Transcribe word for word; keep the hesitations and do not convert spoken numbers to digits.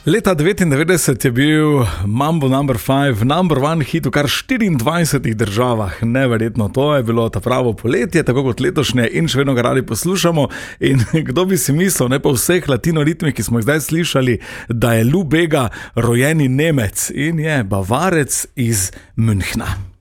Leta devetindevetdeset je bil Mambo number five number one hit v kar štiriindvajsetih državah. Neverjetno, to je bilo ta pravo poletje, tako kot letošnje, in še vedno ga radi poslušamo. In kdo bi si mislil, ne po vseh latinoritmih, ki smo jih zdaj slišali, da je Lou Bega rojeni Nemec in je Bavarec iz Münchna.